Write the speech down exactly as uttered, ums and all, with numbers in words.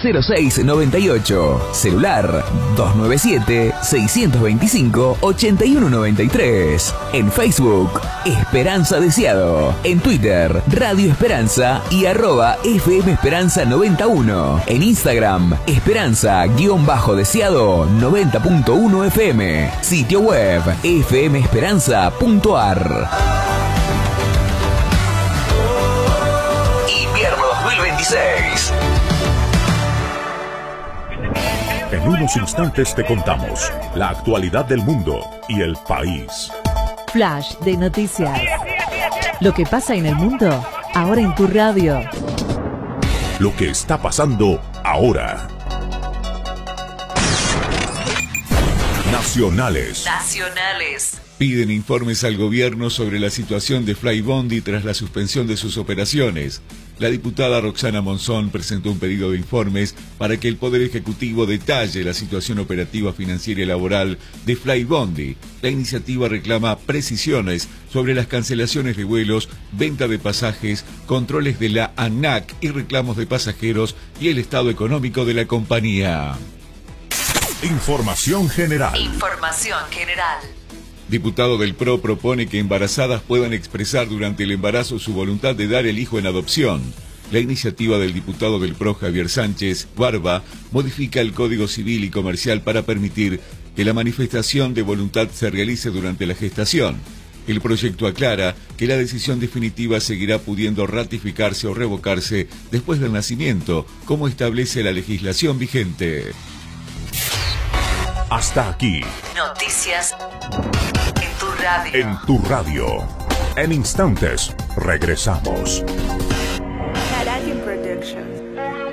cero seis nueve ocho. Celular dos nueve siete, seis dos cinco, ocho uno nueve tres. En Facebook, Esperanza Deseado. En Twitter, Radio Esperanza y arroba F M Esperanza noventa y uno. En Instagram, Esperanza-Deseado noventa punto uno F M. Sitio web, f m esperanza punto a r. Invierno dos mil veintiséis. En unos instantes te contamos la actualidad del mundo y el país. Flash de noticias. Lo que pasa en el mundo, ahora en tu radio. Lo que está pasando ahora. Nacionales. Nacionales. Piden informes al gobierno sobre la situación de Flybondi tras la suspensión de sus operaciones. La diputada Roxana Monzón presentó un pedido de informes para que el Poder Ejecutivo detalle la situación operativa, financiera y laboral de Flybondi. La iniciativa reclama precisiones sobre las cancelaciones de vuelos, venta de pasajes, controles de la ANAC y reclamos de pasajeros y el estado económico de la compañía. Información general. Información general. Diputado del P R O propone que embarazadas puedan expresar durante el embarazo su voluntad de dar el hijo en adopción. La iniciativa del diputado del P R O Javier Sánchez Barba modifica el Código Civil y Comercial para permitir que la manifestación de voluntad se realice durante la gestación. El proyecto aclara que la decisión definitiva seguirá pudiendo ratificarse o revocarse después del nacimiento, como establece la legislación vigente. Hasta aquí. Noticias en tu radio. En tu radio. En instantes, regresamos.